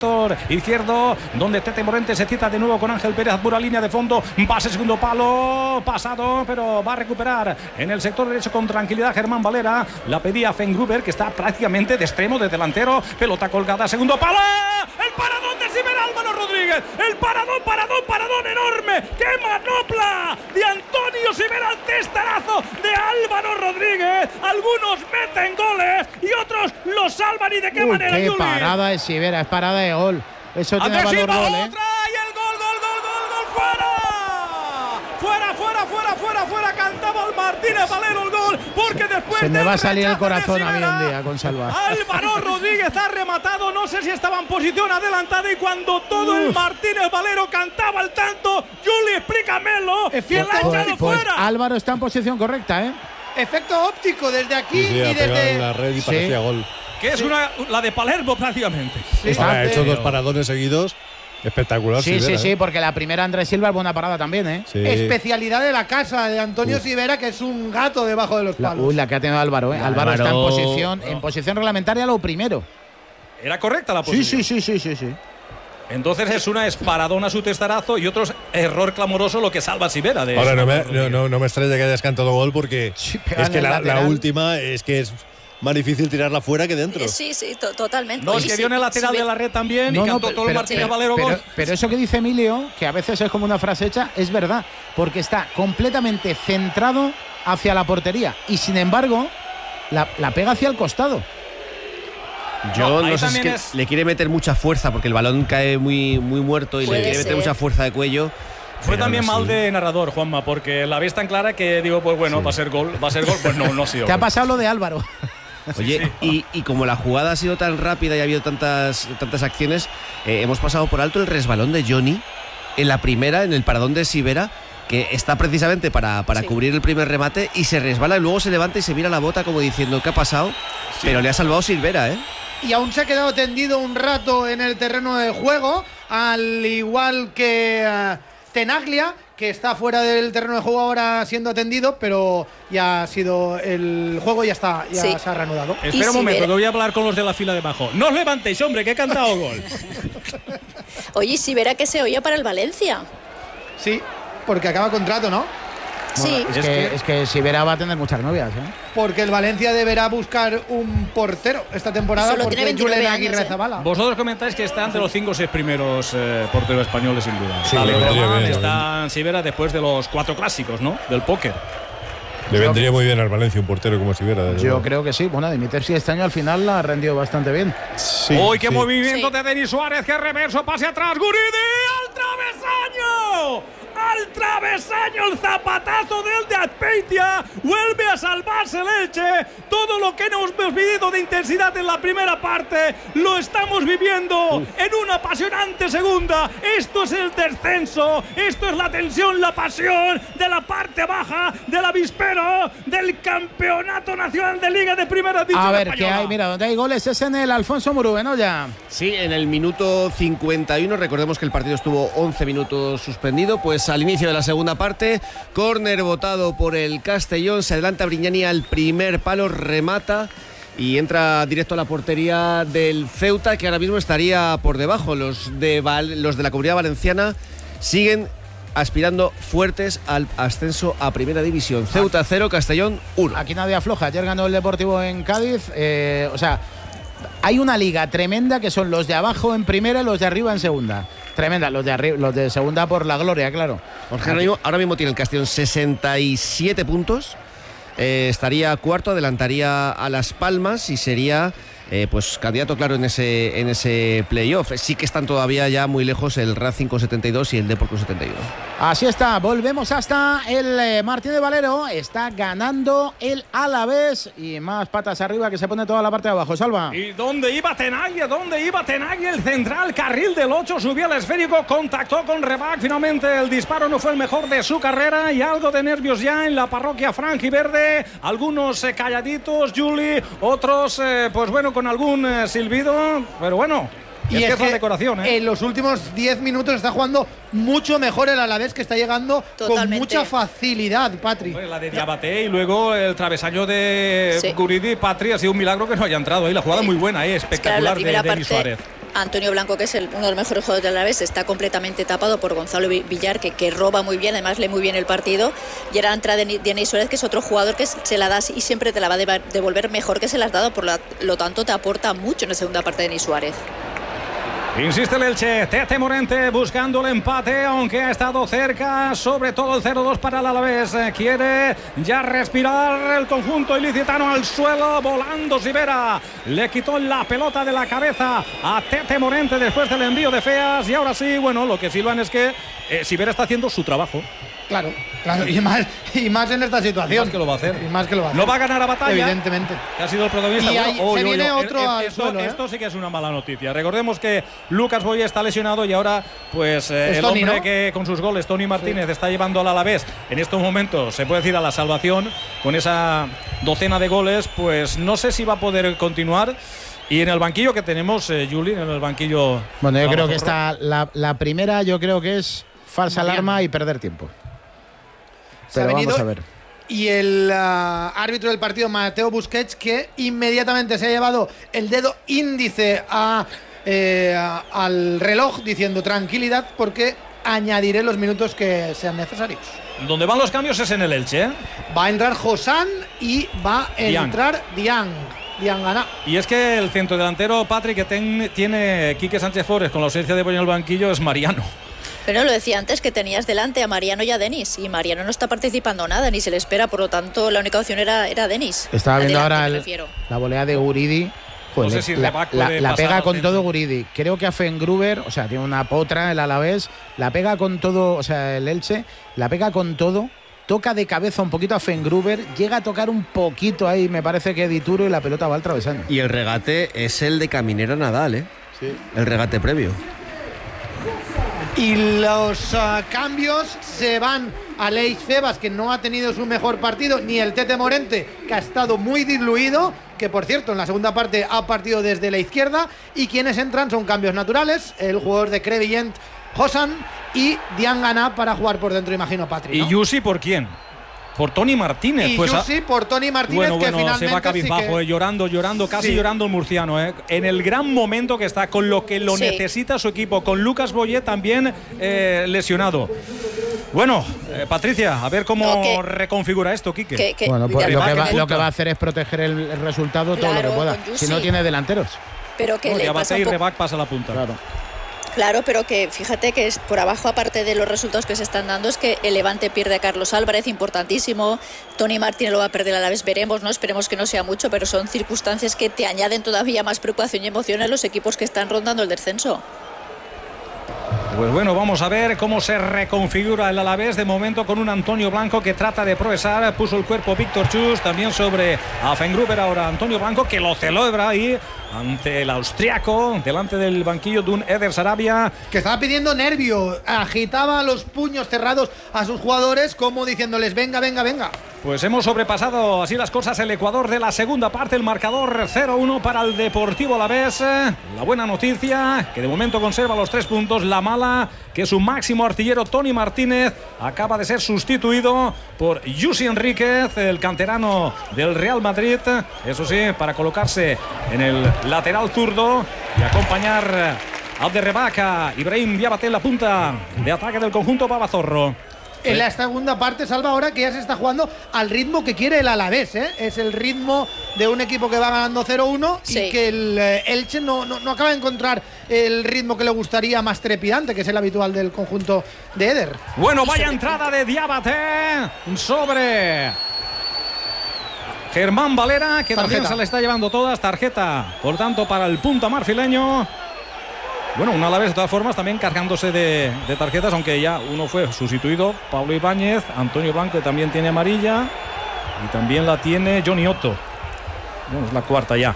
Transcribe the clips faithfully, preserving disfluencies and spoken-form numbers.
izquierdo, donde Tete Morente se cita de nuevo con Ángel Pérez, pura línea de fondo, pase segundo palo, pasado, pero va a recuperar en el sector derecho con tranquilidad Germán Valera, la pedía Fengruber, que está prácticamente de extremo, de delantero, pelota colgada, segundo palo, el paradón de Siber Álvaro Rodríguez, el paradón, paradón, paradón enorme, qué manopla de Antonio Siber al testarazo de Álvaro Rodríguez, algunos meten goles y otros los salvan, y de qué Uy, manera, qué Juli. Parada de Sibera, es parada de gol. Eso tiene valor Silva, gol, ¿eh? otra, y el gol, gol, gol, gol, gol, fuera. Fuera, fuera, fuera, fuera, fuera. Cantaba el Martínez Valero el gol, porque después se me va a salir el corazón a mí Sibera, un día con Salva. Álvaro Rodríguez ha rematado, no sé si estaba en posición adelantada, y cuando todo Uf. el Martínez Valero cantaba el tanto, Juli, explícamelo, ¿quién la ha echado pues fuera? Álvaro está en posición correcta, ¿eh? Efecto óptico desde aquí, sí, sí, y desde en la red y sí. parecía gol. Que es sí. una, la de Palermo prácticamente. Sí. Ahora, ha hecho dos paradones seguidos. Espectacular. Sí, Sibera, sí, sí, ¿eh? porque la primera Andrés Silva es buena parada también, ¿eh? Sí. Especialidad de la casa de Antonio Uf. Sibera, que es un gato debajo de los La, palos. uy, la que ha tenido Álvaro, ¿eh? Álvaro, Álvaro está en posición, no. en posición reglamentaria lo primero. ¿Era correcta la Sí, posición? sí, sí, sí, sí, sí. Entonces es una esparadona su testarazo y otro es error clamoroso lo que salva a Sibera. De Ahora no me, no, no, no me extraña que hayas cantado gol, porque Sí, es que la, la lateral. última es que es más difícil tirarla fuera que dentro. Sí, sí, to totalmente. No, es Oye, que sí, vio en el lateral sí, de la red también No, y no, cantó pero- todo el pero- Martínez pero- Valero pero, gol. pero eso que dice Emilio, que a veces es como una frase hecha, es verdad, porque está completamente centrado hacia la portería y sin embargo la, la pega hacia el costado. Yo No, no, ahí sé si es también que es- le quiere meter mucha fuerza porque el balón cae muy, muy muerto y le Puede quiere meter ser. mucha fuerza de cuello. Fue pero también aún mal así- de narrador, Juanma, porque la ves tan clara que digo, pues bueno, Sí. va a ser gol, va a ser gol, pues no, no ha sido Te ha gol. pasado lo de Álvaro. Oye, y, y como la jugada ha sido tan rápida y ha habido tantas, tantas acciones, eh, hemos pasado por alto el resbalón de Johnny en la primera, en el paradón de Sibera, que está precisamente para, para Sí. cubrir el primer remate y se resbala y luego se levanta y se mira la bota como diciendo ¿qué ha pasado? Pero le ha salvado Silvera, ¿eh? Y aún se ha quedado tendido un rato en el terreno de juego, al igual que uh, Tenaglia, que está fuera del terreno de juego ahora siendo atendido, pero ya ha sido el juego, ya está, ya Sí. se ha reanudado. Espera un Y momento, Sibera- que voy a hablar con los de la fila de abajo. No os levantéis, hombre, que he cantado gol. Oye, si verá que se oía para el Valencia. Sí, porque acaba contrato, ¿no? Sí. Es, Es que, que- es que Sibera va a tener muchas novias, ¿eh? Porque el Valencia deberá buscar un portero esta temporada, Solo porque tiene veintinueve Julen años, Aguirre ¿eh? Zabala. Vosotros comentáis que están de los cinco o seis primeros eh, porteros españoles, sin duda. Sí, Está le vendría Lebrón, bien, está Sibera después de los cuatro clásicos, ¿no? Del póker. Le vendría muy bien al Valencia un portero como Sibera. desde Yo luego. creo que sí. Bueno, Dimitri este año al final la ha rendido bastante bien. Sí, ¡Uy, qué sí. movimiento Sí. de Denis Suárez! ¡Qué reverso! ¡Pase atrás! ¡Guridi! ¡Al travesaño! ¡Al travesaño! ¡El zapatazo del de Azpeitia! ¡Vuelve a salvarse el Elche! Todo lo que hemos vivido de intensidad en la primera parte lo estamos viviendo en una apasionante segunda. Esto es el descenso. Esto es la tensión, la pasión de la parte baja del avispero del Campeonato Nacional de Liga de Primera División A ver, ¿qué Española. hay? Mira, donde hay goles es en el Alfonso Murube, ¿no? Ya. Sí, en el minuto cincuenta y uno, recordemos que el partido estuvo once minutos suspendido, pues al inicio de la segunda parte, córner votado por el Castellón, se adelanta Brignani al primer palo, remata y entra directo a la portería del Ceuta, que ahora mismo estaría por debajo. Los de, Val- los de la Comunidad Valenciana siguen aspirando fuertes al ascenso a Primera División. Ceuta cero, Castellón uno. Aquí nadie afloja. Ayer ganó el Deportivo en Cádiz. Eh, o sea, hay una liga tremenda que son los de abajo en primera y los de arriba en segunda. Tremenda, los de arriba, los de segunda por la gloria, claro. Jorge, ahora mismo, ahora mismo tiene el Castellón sesenta y siete puntos. Eh, estaría cuarto, adelantaría a Las Palmas y sería eh, pues candidato claro en ese en ese playoff. Sí que están todavía ya muy lejos el Racing con setenta y dos y el Depor con setenta y uno. Así está, volvemos hasta el eh, Martín de Valero. Está ganando el Alavés y más patas arriba que se pone toda la parte de abajo. Salva. ¿Y dónde iba Tenaglia? ¿Dónde iba Tenaglia? El central, carril del ocho, subió al esférico, contactó con Rebac. Finalmente el disparo no fue el mejor de su carrera y algo de nervios ya en la parroquia franjiverde. Algunos eh, calladitos, Juli, otros, eh, pues bueno, con algún eh, silbido, pero bueno. Y es, es que es la que decoración, ¿eh? en los últimos diez minutos está jugando mucho mejor el Alavés, que está llegando Totalmente. con mucha facilidad, Patri. Pues la de Diabaté y luego el travesaño de Sí. Guridi, Patri, ha sido un milagro que no haya entrado ahí. La jugada muy buena, ¿eh? Es que Espectacular la de primera Denis parte Suárez. Antonio Blanco, que es el, uno de los mejores jugadores del Alavés, está completamente tapado por Gonzalo Villar, que, que roba muy bien, además lee muy bien el partido. Y ahora entra Denis Suárez, que es otro jugador que se la das y siempre te la va a devolver mejor que se la has dado, por la, lo tanto te aporta mucho en la segunda parte de Denis Suárez. Insiste el Elche, Tete Morente buscando el empate, aunque ha estado cerca, sobre todo el cero dos para el Alavés. Quiere ya respirar el conjunto ilicitano, al suelo, volando Sivera. Le quitó la pelota de la cabeza a Tete Morente después del envío de Feas. Y ahora sí, bueno, lo que silban es que eh, Sivera está haciendo su trabajo. Claro, claro, y más, y más en esta situación. Y más que lo va a hacer. Y más que lo va a hacer. No va a ganar a batalla. Evidentemente. Que ha sido el protagonista. Y hay, bueno, oh, se yo, viene yo, otro el, el, al esto, suelo, ¿eh? Esto sí que es una mala noticia. Recordemos que Lucas Boye está lesionado y ahora, pues, eh, el Tony, hombre ¿no? que con sus goles, Tony Martínez, sí, está llevando al Alavés en estos momentos, se puede decir, a la salvación, con esa docena de goles, pues no sé si va a poder continuar. Y en el banquillo que tenemos, eh, Juli, en el banquillo. Bueno, yo vamos, creo que está la, la primera, yo creo que es falsa alarma y perder tiempo. Se Pero ha venido, vamos a ver. Y el uh, árbitro del partido, Mateo Busquets, que inmediatamente se ha llevado el dedo índice a, eh, a, al reloj diciendo tranquilidad, porque añadiré los minutos que sean necesarios. Donde van los cambios es en el Elche, ¿eh? Va a entrar Josán y va a entrar Diang. Diangana. Y es que el centrodelantero, Patrick, que ten, tiene Quique Sánchez Flores con la ausencia de Boye en el banquillo, es Mariano. Pero lo decía antes, que tenías delante a Mariano y a Denis, y Mariano no está participando nada, ni se le espera, por lo tanto la única opción era, era Denis. Estaba viendo Adelante, ahora el, la volea de Guridi. Joder, no sé si la, la, la pega con todo Guridi. Creo que a Fengruber, o sea, tiene una potra el Alavés, la pega con todo, o sea, el Elche, la pega con todo, toca de cabeza un poquito a Fengruber, llega a tocar un poquito ahí, me parece que Dituro, y la pelota va al travesaño. Y el regate es el de Caminero Nadal, ¿eh? Sí. El regate previo. Y los uh, cambios se van a Leis Febas, que no ha tenido su mejor partido, ni el Tete Morente, que ha estado muy diluido, que por cierto en la segunda parte ha partido desde la izquierda. Y quienes entran son cambios naturales, el jugador de Crevillent, Josan, y Diangana para jugar por dentro, imagino, Patri, ¿no? ¿Y Yusi por quién? Por Tony Martínez. Y pues Yusi por Tony Martínez, bueno, que bueno, finalmente se va cabizbajo, sí que... eh, llorando, llorando, casi sí. llorando el murciano, eh, en el gran momento que está, con lo que lo sí. necesita su equipo, con Lucas Boye también eh, lesionado. Bueno, eh, Patricia, a ver cómo no, que, reconfigura esto, Quique. Que, que, bueno, pues lo, que va, que lo que va a hacer es proteger el, el resultado claro, todo lo que pueda. Si no tiene delanteros. Pero que no, le pasa y Rebac pasa la punta. Claro. Claro, pero que fíjate que es por abajo, aparte de los resultados que se están dando, es que el Levante pierde a Carlos Álvarez, importantísimo. Tony Martínez lo va a perder a la vez, veremos, ¿no? Esperemos que no sea mucho, pero son circunstancias que te añaden todavía más preocupación y emoción a los equipos que están rondando el descenso. Pues bueno, vamos a ver cómo se reconfigura el Alavés de momento, con un Antonio Blanco que trata de progresar. Puso el cuerpo Víctor Chus, también sobre a Fengruber, ahora Antonio Blanco, que lo celebra ahí ante el austriaco, delante del banquillo de un Eder Sarabia, que estaba pidiendo nervio, agitaba los puños cerrados a sus jugadores como diciéndoles venga, venga, venga. Pues hemos sobrepasado así las cosas el Ecuador de la segunda parte, el marcador cero uno para el Deportivo Alavés. La buena noticia, que de momento conserva los tres puntos. La mala, que su máximo artillero Tony Martínez acaba de ser sustituido por Yusi Enríquez, el canterano del Real Madrid, eso sí, para colocarse en el lateral zurdo y acompañar a Abderrebac, Ibrahim Diabaté en la punta de ataque del conjunto babazorro. En la segunda parte, Salva, ahora que ya se está jugando al ritmo que quiere el Alavés, ¿eh? Es el ritmo de un equipo que va ganando cero uno, sí, y que el eh, Elche no, no, no acaba de encontrar el ritmo que le gustaría, más trepidante, que es el habitual del conjunto de Eder. Bueno, vaya entrada de Diabaté sobre Germán Valera, que tarjeta. También se le está llevando todas, tarjeta, por tanto, para el punta marfileño. Bueno, un Alavés de todas formas también cargándose de, de tarjetas, aunque ya uno fue sustituido, Pablo Ibáñez. Antonio Blanco también tiene amarilla y también la tiene Johnny Otto. Bueno, es la cuarta ya.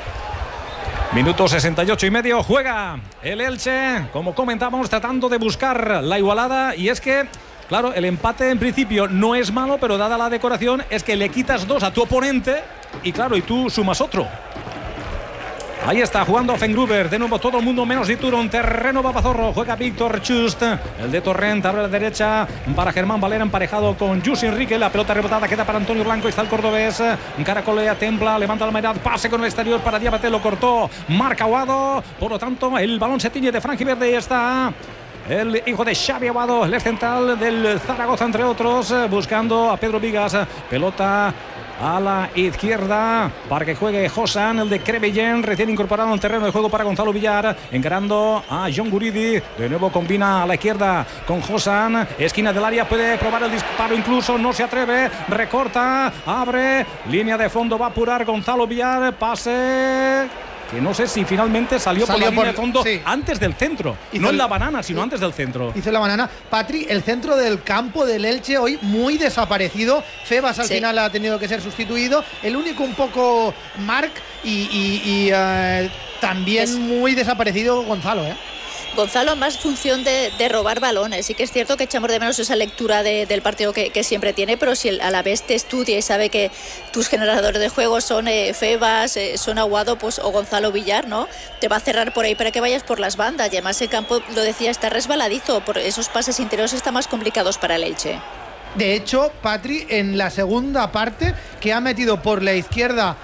Minuto sesenta y ocho y medio, juega el Elche, como comentábamos, tratando de buscar la igualada. Y es que, claro, el empate en principio no es malo, pero dada la decoración es que le quitas dos a tu oponente y claro, y tú sumas otro. Ahí está jugando Fengruber, de nuevo todo el mundo menos Dituro, un terreno Papazorro, juega Víctor Chust, el de Torrent, abre a la derecha para Germán Valera, emparejado con Jus Enrique, la pelota rebotada queda para Antonio Blanco, está el cordobés, caracolea, templa, levanta la mirada, pase con el exterior para Diabate, lo cortó, marca Aguado, por lo tanto el balón se tiñe de franjiverde y está el hijo de Xavi Aguado, el central del Zaragoza, entre otros, buscando a Pedro Vigas, pelota a la izquierda para que juegue Josan, el de Crevillén, recién incorporado al terreno de juego para Gonzalo Villar, encarando a John Guridi, de nuevo combina a la izquierda con Josan, esquina del área, puede probar el disparo, incluso no se atreve, recorta, abre, línea de fondo, va a apurar Gonzalo Villar, pase que no sé si finalmente salió, salió por la línea por, de fondo sí. antes del centro, hizo no en la banana, sino sí. antes del centro. Hizo la banana. Patri, el centro del campo del Elche hoy muy desaparecido. Febas al sí. final ha tenido que ser sustituido. El único un poco Marc y, y, y uh, también es... muy desaparecido Gonzalo, ¿eh? Gonzalo, más función de, de robar balones. Sí que es cierto que echamos de menos esa lectura de, del partido que, que siempre tiene, pero si a la vez te estudia y sabe que tus generadores de juego son eh, Febas, eh, son Aguado pues, o Gonzalo Villar, ¿no? Te va a cerrar por ahí para que vayas por las bandas. Y además el campo, lo decía, está resbaladizo. Por esos pases interiores están más complicados para el Elche. De hecho, Patri, en la segunda parte, que ha metido por la izquierda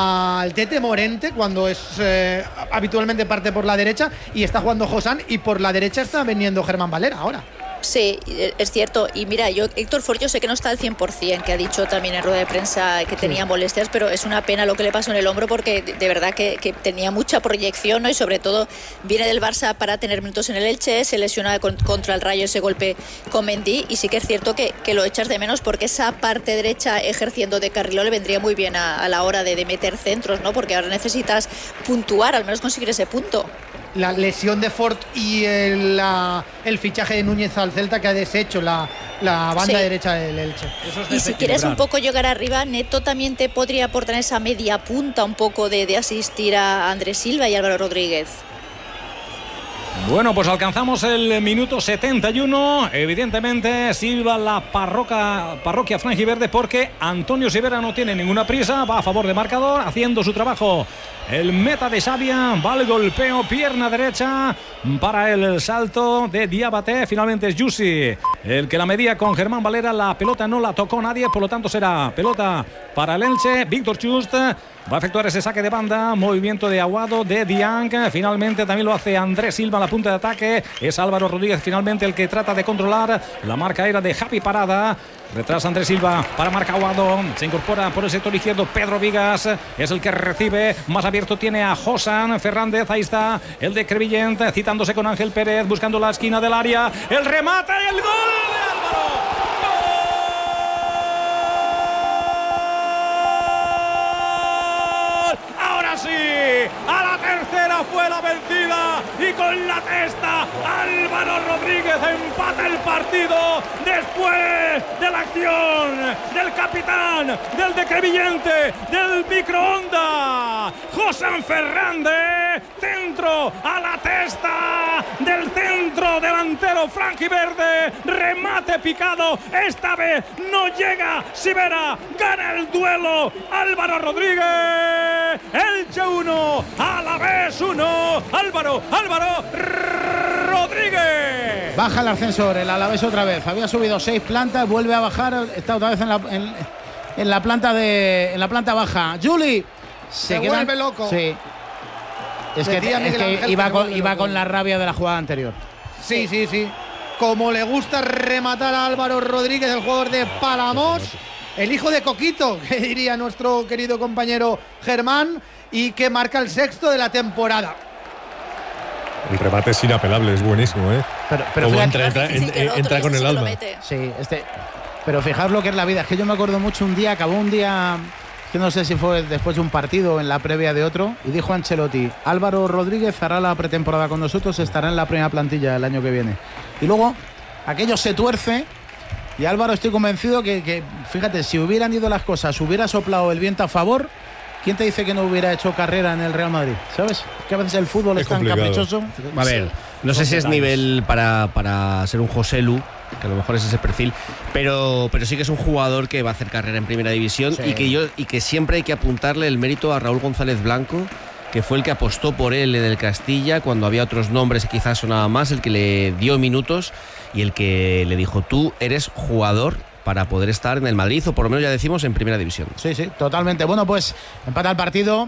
al Tete Morente, cuando es eh, habitualmente parte por la derecha, y está jugando Josan, y por la derecha está viniendo Germán Valera ahora. Sí, es cierto. Y mira, yo Héctor Ford, yo sé que no está al cien por cien, que ha dicho también en rueda de prensa que tenía sí. molestias, pero es una pena lo que le pasó en el hombro, porque de, de verdad que, que tenía mucha proyección, ¿no? Y sobre todo viene del Barça para tener minutos en el Elche, se lesiona con, contra el Rayo ese golpe con Mendy, y sí que es cierto que, que lo echas de menos, porque esa parte derecha ejerciendo de carrilero le vendría muy bien a, a la hora de, de meter centros, ¿no? Porque ahora necesitas puntuar, al menos conseguir ese punto. La lesión de Ford y el, la, el fichaje de Núñez al Celta, que ha deshecho la, la banda sí. derecha del Elche. Eso es y si quieres un poco llegar arriba, Neto también te podría aportar esa media punta un poco de, de asistir a Andrés Silva y Álvaro Rodríguez. Bueno, pues alcanzamos el minuto setenta y uno. Evidentemente silba la parroquia, parroquia franjiverde, porque Antonio Sivera no tiene ninguna prisa, va a favor de marcador, haciendo su trabajo. El meta de Xavia, va el golpeo, pierna derecha para el salto de Diabate. Finalmente es Yusi el que la medía con Germán Valera. La pelota no la tocó nadie, por lo tanto será pelota para el Elche. Víctor Chust va a efectuar ese saque de banda, movimiento de Aguado, de Diang. Finalmente también lo hace Andrés Silva en la punta de ataque. Es Álvaro Rodríguez finalmente el que trata de controlar. La marca era de Javi Parada. Retrasa Andrés Silva para marca Aguado. Se incorpora por el sector izquierdo Pedro Vigas. Es el que recibe. Más abierto tiene a Josan Fernández. Ahí está el de Crevillent, citándose con Ángel Pérez, buscando la esquina del área. El remate y el gol de Álvaro. Sí, a la tercera fue la vencida, y con la testa Álvaro Rodríguez empata el partido después de la acción del capitán, del de Crevillente, del microondas, Josan Fernández, centro a la testa del centro delantero franjiverde, remate picado, esta vez no llega Sivera, gana el duelo Álvaro Rodríguez. Elche uno, Alavés uno, Álvaro, Álvaro Rodríguez. Baja el ascensor, el Alavés otra vez. Había subido seis plantas, vuelve a bajar, está otra vez en la, en, en la planta de en la planta baja. Juli se, se vuelve loco. Sí. Es que, es que iba, con, iba con la rabia de la jugada anterior. Sí, sí, sí. Como le gusta rematar a Álvaro Rodríguez, el jugador de Palamos. El hijo de Coquito, que diría nuestro querido compañero Germán, y que marca el sexto de la temporada. El remate es inapelable, es buenísimo, ¿eh? Pero, pero Como fíjate, entra, entra, entra, entra, entra con el alma. Sí, este. Pero fijaos lo que es la vida. Es que yo me acuerdo mucho un día, acabó un día, que no sé si fue después de un partido o en la previa de otro, y dijo Ancelotti: Álvaro Rodríguez hará la pretemporada con nosotros, estará en la primera plantilla el año que viene. Y luego aquello se tuerce. Y Álvaro, estoy convencido que, que, fíjate, si hubieran ido las cosas, hubiera soplado el viento a favor, ¿quién te dice que no hubiera hecho carrera en el Real Madrid? ¿Sabes? Que a veces el fútbol es, es tan complicado. Caprichoso. A ver, sí, no sé si es nivel para, para ser un José Lu, que a lo mejor es ese perfil, pero, pero sí que es un jugador que va a hacer carrera en primera división, sí. y, que yo, y que siempre hay que apuntarle el mérito a Raúl González Blanco, que fue el que apostó por él en el Castilla cuando había otros nombres y quizás sonaba más, el que le dio minutos y el que le dijo: tú eres jugador para poder estar en el Madrid, o por lo menos ya decimos en primera división. Sí, sí, totalmente. Bueno, pues empata el partido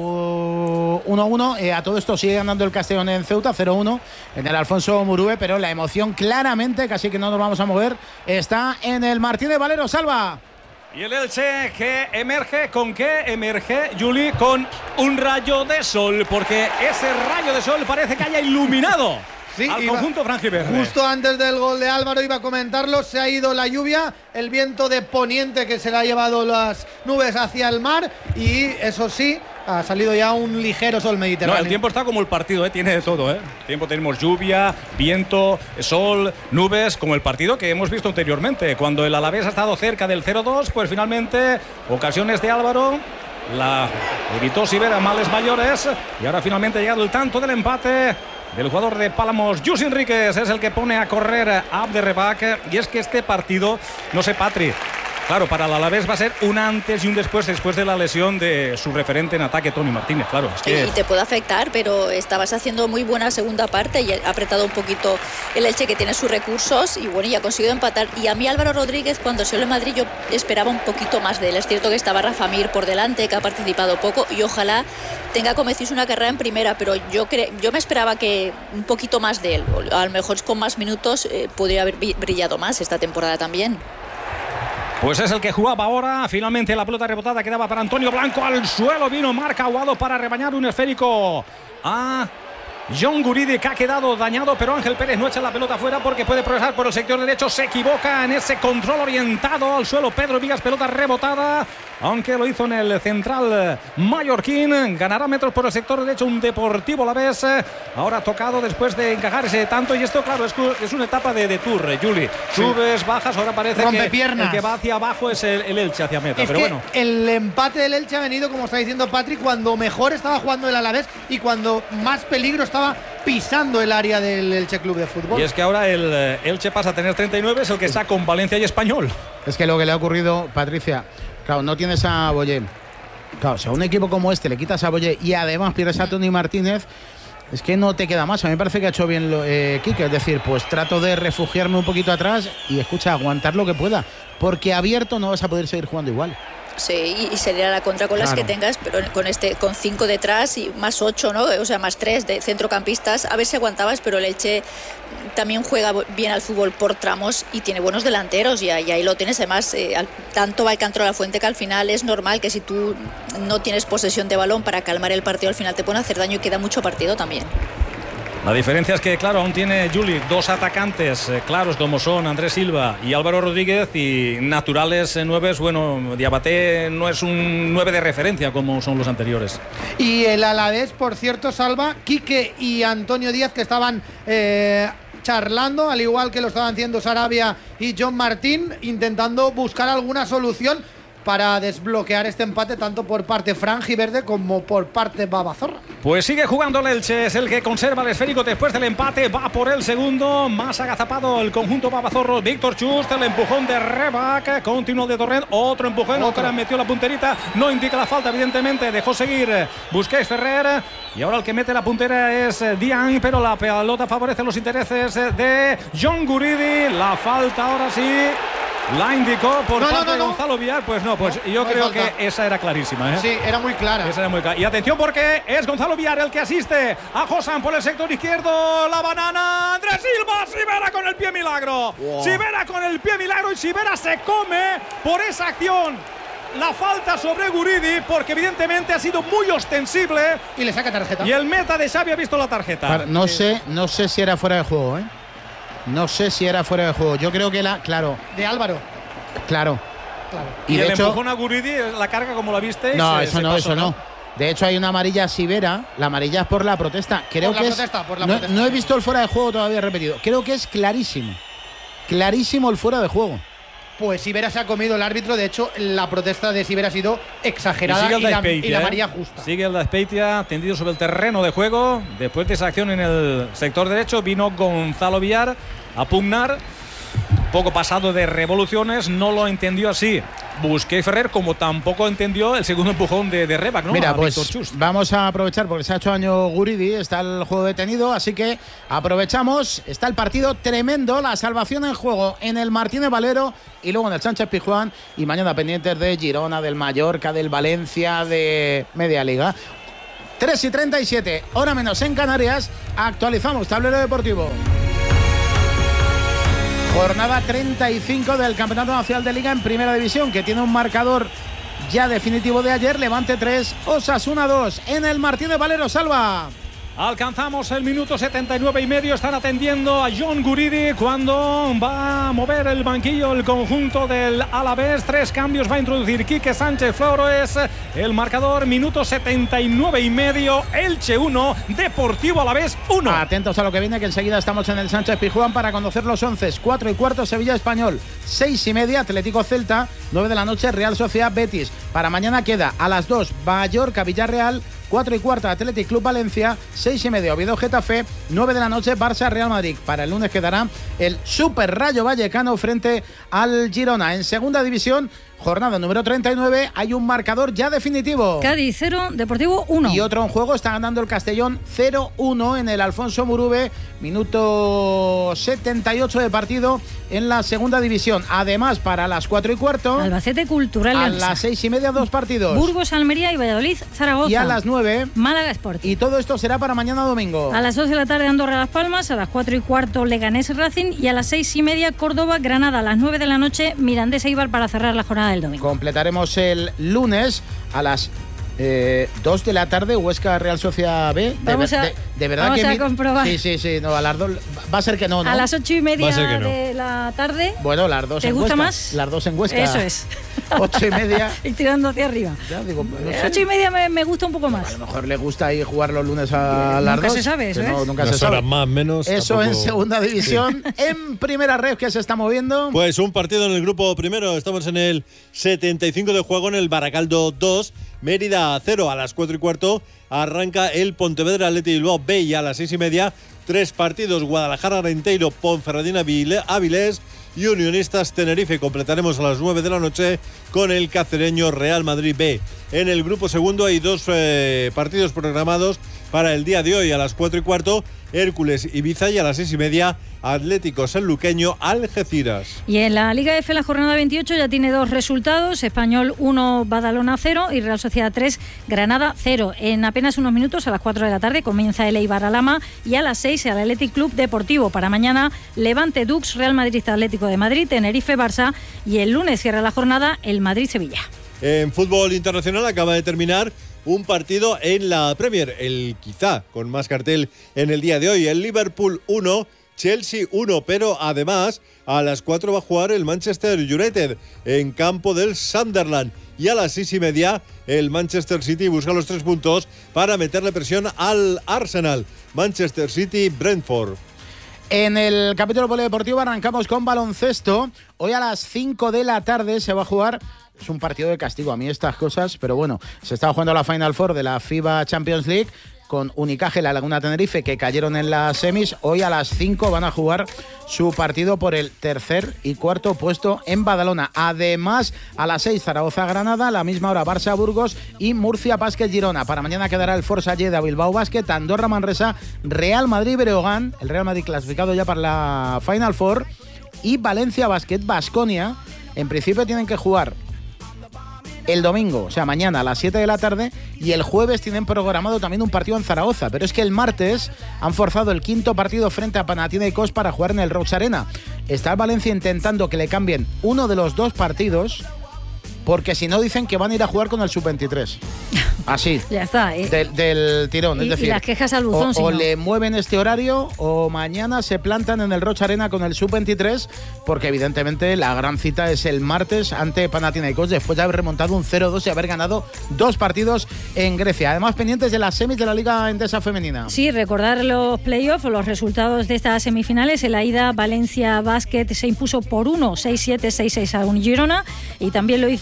uno a uno. Eh, a todo esto sigue ganando el Castellón en Ceuta, cero uno en el Alfonso Murúe, pero la emoción claramente, casi que no nos vamos a mover, está en el Martínez Valero. Salva. Y el Elche que emerge, ¿con qué emerge, Juli? Con un rayo de sol, porque ese rayo de sol parece que haya iluminado sí, al iba, conjunto franjiverde. Justo antes del gol de Álvaro iba a comentarlo, se ha ido la lluvia, el viento de poniente que se le ha llevado las nubes hacia el mar y eso sí, ha salido ya un ligero sol mediterráneo. No, el tiempo está como el partido, ¿eh? Tiene de todo, ¿eh? Tiempo tenemos lluvia, viento, sol, nubes, como el partido que hemos visto anteriormente. Cuando el Alavés ha estado cerca del cero dos, pues finalmente ocasiones de Álvaro, la evitó Sivera, males mayores, y ahora finalmente ha llegado el tanto del empate del jugador de Pálamos. Jus Enríquez es el que pone a correr a Abderrebac, y es que este partido, no sé, Patri, claro, para el Alavés va a ser un antes y un después, después de la lesión de su referente en ataque, Tony Martínez, claro. Es que... Y te puede afectar, pero estabas haciendo muy buena segunda parte y ha apretado un poquito el Elche, que tiene sus recursos, y bueno, y ha conseguido empatar. Y a mí Álvaro Rodríguez, cuando se lo en Madrid, yo esperaba un poquito más de él. Es cierto que estaba Rafa Mir por delante, que ha participado poco, y ojalá tenga, como decís, una carrera en primera, pero yo, cre yo me esperaba que un poquito más de él. A lo mejor con más minutos eh, podría haber brillado más esta temporada también. Pues es el que jugaba ahora. Finalmente la pelota rebotada quedaba para Antonio Blanco. Al suelo vino Marc Aguado para rebañar un esférico a John Guridi, que ha quedado dañado, pero Ángel Pérez no echa la pelota fuera porque puede progresar por el sector derecho. Se equivoca en ese control orientado al suelo Pedro Vigas, pelota rebotada, aunque lo hizo en el central mallorquín. Ganará metros por el sector derecho un Deportivo Alavés, ahora tocado después de encajar ese tanto. Y esto, claro, es, es una etapa de, de tour, Juli. Sí. Subes, bajas, ahora parece que el que va hacia abajo es el, el Elche hacia meta. Es pero que bueno, el empate del Elche ha venido, como está diciendo Patrick, cuando mejor estaba jugando el Alavés y cuando más peligro estaba pisando el área del Elche Club de Fútbol. Y es que ahora el Elche pasa a tener treinta y nueve, es el que está con Valencia y Español. Es que lo que le ha ocurrido, Patricia, claro, no tienes a Boyé. Claro, si a un equipo como este le quitas a Boyé y además pierdes a Tony Martínez, es que no te queda más. A mí me parece que ha hecho bien lo, eh, Quique, es decir, pues trato de refugiarme un poquito atrás y, escucha, aguantar lo que pueda, porque abierto no vas a poder seguir jugando igual. Sí, y sería la contra con claro. las que tengas, pero con este, con cinco detrás y más ocho, ¿no? O sea, más tres de centrocampistas, a ver si aguantabas, pero el Elche también juega bien al fútbol por tramos y tiene buenos delanteros, y ahí, ahí lo tienes. Además, eh, al, tanto va el Cantro de la Fuente que al final es normal que si tú no tienes posesión de balón para calmar el partido, al final te pueden hacer daño y queda mucho partido también. La diferencia es que, claro, aún tiene Juli dos atacantes eh, claros como son Andrés Silva y Álvaro Rodríguez, y naturales eh, nueves. Bueno, Diabaté no es un nueve de referencia como son los anteriores. Y el Alavés, por cierto, Salva, Quique y Antonio Díaz, que estaban eh, charlando, al igual que lo estaban haciendo Sarabia y John Martín, intentando buscar alguna solución para desbloquear este empate, tanto por parte franjiverde como por parte babazorra. Pues sigue jugando el Elche, es el que conserva el esférico después del empate, va por el segundo, más agazapado el conjunto babazorro. Víctor Chust, el empujón de Rebac, continuo de Torrent, otro empujón, otra metió la punterita, no indica la falta, evidentemente, dejó seguir Busquets Ferrer, y ahora el que mete la puntera es Dian, pero la pelota favorece los intereses de John Guridi. La falta ahora sí la indicó por no, parte no, no, de Gonzalo Villar. Pues no, pues no, yo no creo que esa era clarísima, ¿eh? Sí, era muy clara. Esa era muy clara. Y atención, porque es Gonzalo Villar el que asiste a Josan por el sector izquierdo. La banana, Andrés Silva, Sivera con el pie milagro. Wow. Sivera con el pie milagro, y Sivera se come por esa acción la falta sobre Guridi, porque evidentemente ha sido muy ostensible. Y le saca tarjeta. Y el meta de Xavi ha visto la tarjeta. No sé, no sé si era fuera de juego, ¿eh? No sé si era fuera de juego. Yo creo que la, claro. De Álvaro. Claro. claro. Y, y de el hecho, empujón a Guridi, la carga como la viste. No, se, eso se no, pasó, eso no. De hecho, hay una amarilla a Sivera. La amarilla es por la protesta. Creo por que la protesta, es. Por la no, protesta. no he visto el fuera de juego todavía repetido. Creo que es clarísimo. Clarísimo el fuera de juego. Pues Sivera se ha comido el árbitro. De hecho, la protesta de Sivera ha sido exagerada y, y, la, y la amarilla justa. Sigue el Despeitia tendido sobre el terreno de juego. Después de esa acción en el sector derecho, vino Gonzalo Villar a pugnar. Poco pasado de revoluciones, no lo entendió así Busqué y Ferrer, como tampoco entendió el segundo empujón de, de Rebac, ¿no? Mira, a pues vamos a aprovechar porque se ha hecho año Guridi, está el juego detenido, así que aprovechamos, está el partido tremendo, la salvación en juego en el Martínez Valero y luego en el Sánchez Pizjuán, y mañana pendientes de Girona, del Mallorca, del Valencia, de Media Liga. tres y treinta y siete, hora menos en Canarias, actualizamos tablero deportivo. Jornada treinta y cinco del Campeonato Nacional de Liga en Primera División, que tiene un marcador ya definitivo de ayer. Levante tres, Osasuna dos en el Martínez Valero. Salva. Alcanzamos el minuto setenta y nueve y medio. Están atendiendo a John Guridi cuando va a mover el banquillo el conjunto del Alavés. Tres cambios va a introducir Quique Sánchez Flores. El marcador, minuto setenta y nueve y medio. Elche uno, Deportivo Alavés uno. Atentos a lo que viene, que enseguida estamos en el Sánchez Pizjuán para conocer los once. Cuatro y cuarto, Sevilla Español. Seis y media, Atlético Celta. Nueve de la noche, Real Sociedad Betis. Para mañana queda a las dos, Mallorca Villarreal. Cuatro y cuarto, Athletic Club Valencia. Seis y medio, Oviedo Getafe. Nueve de la noche, Barça Real Madrid. Para el lunes quedará el Super Rayo Vallecano frente al Girona. En segunda división, jornada número treinta y nueve, hay un marcador ya definitivo. Cádiz cero, Deportivo uno. Y otro en juego, está ganando el Castellón cero uno en el Alfonso Murube. Minuto setenta y ocho de partido en la segunda división. Además, para las cuatro y cuarto, Albacete Cultural a Leonesa. las seis y media, dos partidos. Burgos, Almería y Valladolid, Zaragoza. Y a las nueve, Málaga Sporting. Y todo esto será para mañana domingo. A las dos de la tarde, Andorra Las Palmas. A las cuatro y cuarto, Leganés Racing. Y a las seis y media, Córdoba Granada. A las nueve de la noche, Mirandés Eibar para cerrar la jornada del domingo. Completaremos el lunes a las Eh, dos de la tarde, Huesca Real Sociedad B. De, vamos a, de, de verdad vamos que a mi... comprobar. Sí, sí, sí. No, a las dos. Va a ser que no, ¿no? A las ocho y media no. de la tarde. Bueno, las dos ¿Te en gusta Huesca. más? Las dos en Huesca. Eso es. Ocho y media. Y tirando hacia arriba. Ya, digo, no sé. Ocho y media me, me gusta un poco más. A lo mejor le gusta ahí jugar los lunes a las Nunca dos. se sabe, eso no, es. nunca Unas se sabe. horas más, menos. Eso tampoco... en segunda división. Sí. En primera red, que se está moviendo. Pues un partido en el grupo primero. Estamos en el setenta y cinco de juego en el Baracaldo dos. Mérida cero. A las cuatro y cuarto arranca el Pontevedra Athletic Bilbao B, y a las seis y media tres partidos: Guadalajara Renteiro, Ponferradina Avilés y Unionistas Tenerife. Completaremos a las nueve de la noche con el cacereño Real Madrid B. En el grupo segundo hay dos eh, partidos programados para el día de hoy. A las cuatro y cuarto, Hércules Ibiza, y a las seis y media, Atlético Sanluqueño Algeciras. Y en la Liga F, la jornada veintiocho ya tiene dos resultados: Español uno, Badalona cero y Real Sociedad tres, Granada cero. En apenas unos minutos, a las cuatro de la tarde, comienza el Eibar Alhama, y a las seis el Athletic Club Deportivo. Para mañana, Levante Dux, Real Madrid Atlético de Madrid, Tenerife Barça, y el lunes cierra la jornada el Madrid Sevilla. En fútbol internacional acaba de terminar un partido en la Premier, el quizá con más cartel en el día de hoy. El Liverpool uno, Chelsea uno, pero además a las cuatro va a jugar el Manchester United en campo del Sunderland, y a las seis y media el Manchester City busca los tres puntos para meterle presión al Arsenal. Manchester City Brentford. En el capítulo polideportivo arrancamos con baloncesto. Hoy a las cinco de la tarde se va a jugar. Es un partido de castigo a mí estas cosas, pero bueno, se estaba jugando la Final Four de la FIBA Champions League con Unicaja y la Laguna Tenerife, que cayeron en las semis. Hoy a las cinco van a jugar su partido por el tercer y cuarto puesto en Badalona. Además, a las seis, Zaragoza-Granada, a la misma hora Barça-Burgos y Murcia-Básquet-Girona. Para mañana quedará el Forza Lleida Bilbao Basket, Andorra-Manresa, Real Madrid-Breogán, el Real Madrid clasificado ya para la Final Four, y Valencia Basket-Baskonia. En principio tienen que jugar el domingo, o sea, mañana a las siete de la tarde, y el jueves tienen programado también un partido en Zaragoza, pero es que el martes han forzado el quinto partido frente a Panathinaikos para jugar en el Roig Arena. Está el Valencia intentando que le cambien uno de los dos partidos, porque si no dicen que van a ir a jugar con el sub veintitrés. Así. Ya está. ¿eh? Del, del tirón. Y, es decir, y las quejas al buzón. o, si o no. le mueven este horario o mañana se plantan en el Roig Arena con el sub veintitrés, porque evidentemente la gran cita es el martes ante Panathinaikos, después de haber remontado un cero dos y haber ganado dos partidos en Grecia. Además, pendientes de las semis de la Liga Endesa Femenina. Sí, recordar los playoffs o los resultados de estas semifinales. En la ida, Valencia Basket se impuso por uno, seis siete, seis seis a Unigirona, y también lo hizo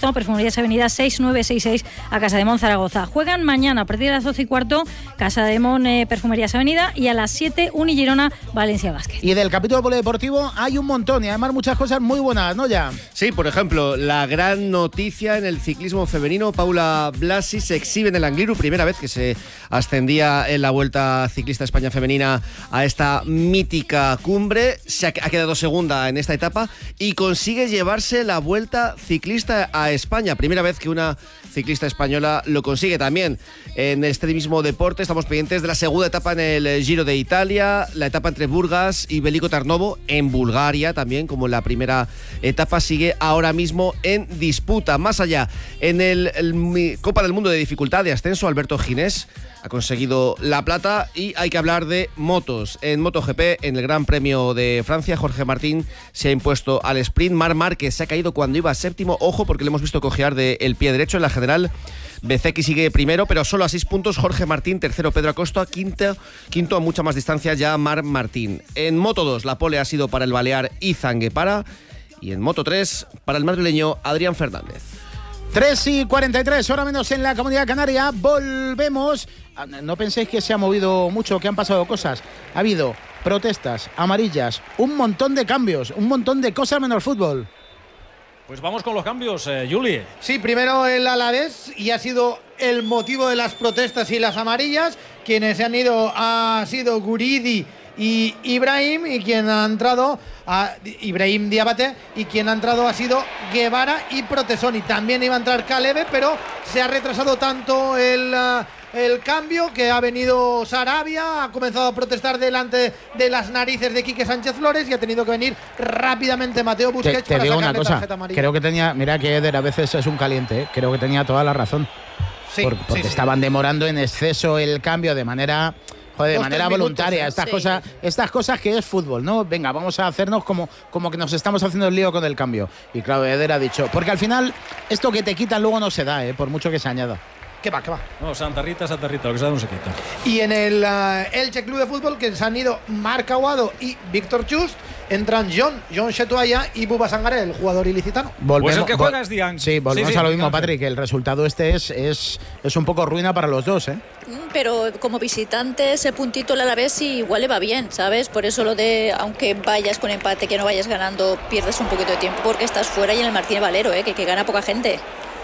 cuarto, Perfumerías Avenida seis nueve seis seis a Casa de Mon, Zaragoza. Juegan mañana a partir de las doce y cuarto, Casa de Mon, eh, Perfumerías Avenida, y a las siete, Uni Girona, Valencia Basket. Y del capítulo polideportivo hay un montón y además muchas cosas muy buenas, ¿no? Ya. Sí, por ejemplo, la gran noticia en el ciclismo femenino, Paula Blasi se exhibe en el Angliru, primera vez que se ascendía en la Vuelta Ciclista España Femenina a esta mítica cumbre. Se ha, ha quedado segunda en esta etapa y consigue llevarse la Vuelta Ciclista a España, primera vez que una ciclista española lo consigue. También en este mismo deporte estamos pendientes de la segunda etapa en el Giro de Italia, la etapa entre Burgas y Veliko Tarnovo en Bulgaria también, como la primera etapa sigue ahora mismo en disputa. Más allá, en el, el Copa del Mundo de dificultad de ascenso, Alberto Ginés ha conseguido la plata y hay que hablar de motos. En MotoGP, en el Gran Premio de Francia, Jorge Martín se ha impuesto al sprint. Marc Márquez se ha caído cuando iba séptimo. Ojo, porque le hemos visto cojear del pie derecho en la general. Bezecchi sigue primero, pero solo a seis puntos. Jorge Martín, tercero Pedro Acosta, quinto, quinto a mucha más distancia ya Marc Martín. En Moto dos, la pole ha sido para el balear Izan Guepara. Y en Moto tres, para el madrileño Adrián Fernández. tres y cuarenta y tres, hora menos en la Comunidad Canaria. Volvemos. No penséis que se ha movido mucho, que han pasado cosas. Ha habido protestas, amarillas, un montón de cambios, un montón de cosas menos fútbol. Pues vamos con los cambios, eh, Juli. Sí, primero el Alavés, y ha sido el motivo de las protestas y las amarillas. Quienes se han ido ha sido Guridi y Ibrahim, y quien ha entrado a Ibrahim Diabate, y quien ha entrado ha sido Guevara y Protesoni. También iba a entrar Calebe, pero se ha retrasado tanto el uh, el cambio que ha venido Sarabia, ha comenzado a protestar delante de las narices de Quique Sánchez Flores y ha tenido que venir rápidamente Mateo Busquets. Te, te para digo sacarle una cosa, tarjeta amarilla. Creo que tenía, mira que Eder a veces es un caliente, ¿eh? Creo que tenía toda la razón. Sí, Por, porque sí, sí. estaban demorando en exceso el cambio de manera... Joder, de Dos, manera tres voluntaria, minutos, estas sí. cosas, estas cosas que es fútbol, ¿no? Venga, vamos a hacernos como, como que nos estamos haciendo el lío con el cambio. Y claro, Eder ha dicho, porque al final esto que te quitan luego no se da, ¿eh? Por mucho que se añada. ¿Qué va, qué va? No, Santa Rita, Santa Rita, lo que se da no se quita. Y en el uh, Elche Club de Fútbol, que se han ido Marc Aguado y Víctor Chust, entran John, John Chetuaya y Buba Sangaré, el jugador ilicitano. Volvemos, Pues el que vol- juega es Diang. Sí, volvemos Sí, sí, a lo mismo, Diang. Patrick, que el resultado este es, es, es un poco ruina para los dos, ¿eh? Pero como visitante ese puntito el Alavés igual le va bien, ¿sabes? Por eso lo de, aunque vayas con empate, que no vayas ganando, pierdes un poquito de tiempo porque estás fuera y en el Martínez Valero, ¿eh? que, que gana poca gente.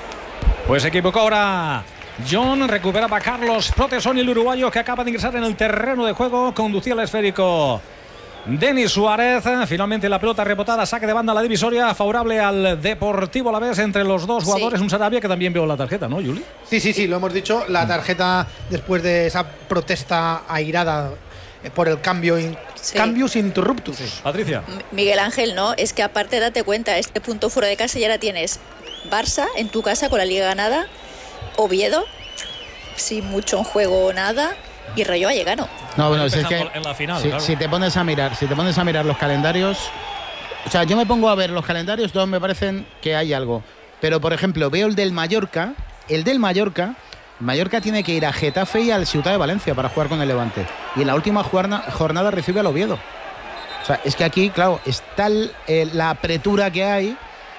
Pues se equivocó ahora John, recuperaba Carlos Protesoni, el uruguayo que acaba de ingresar en el terreno de juego, conducía el esférico Denis Suárez. Finalmente la pelota rebotada, saque de banda a la divisoria, favorable al Deportivo Alavés entre los dos jugadores. Sí. Un Sarabia que también veo la tarjeta, ¿no, Juli? Sí, sí, sí, lo hemos dicho. La tarjeta después de esa protesta airada por el cambio in, Sí. cambius interruptus. Patricia. M- Miguel Ángel, ¿no? Es que aparte date cuenta, este punto fuera de casa y ahora tienes Barça en tu casa con la Liga ganada, Oviedo sin mucho en juego o nada, y Rayo Vallecano. No, bueno, si es que Empezando en la final, si, claro. si te pones a mirar, si te pones a mirar los calendarios, o sea, yo me pongo a ver los calendarios, todos me parecen que hay algo. Pero por ejemplo, veo el del Mallorca, el del Mallorca, Mallorca tiene que ir a Getafe y al Ciutat de Valencia para jugar con el Levante. Y en la última jornada, jornada recibe al Oviedo. O sea, es que aquí, claro, está el, eh, la apretura que hay,